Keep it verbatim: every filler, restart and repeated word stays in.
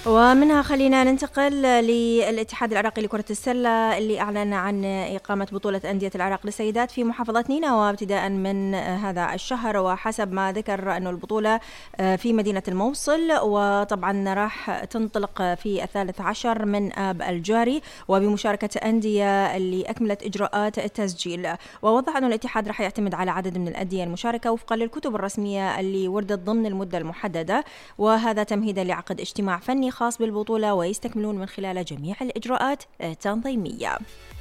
ومنها خلينا ننتقل للاتحاد العراقي لكرة السلة اللي أعلن عن إقامة بطولة أندية العراق للسيدات في محافظة نينوى ابتداء من هذا الشهر، وحسب ما ذكر أنه البطولة في مدينة الموصل، وطبعا راح تنطلق في الثالث عشر من آب الجاري وبمشاركة أندية اللي أكملت إجراءات التسجيل. ووضح أنه الاتحاد راح يعتمد على عدد من الأندية المشاركة وفقا للكتب الرسمية اللي وردت ضمن المدة المحددة، وهذا تمهيدا لعقد اجتماع فني خاص بالبطولة ويستكملون من خلال جميع الإجراءات التنظيمية.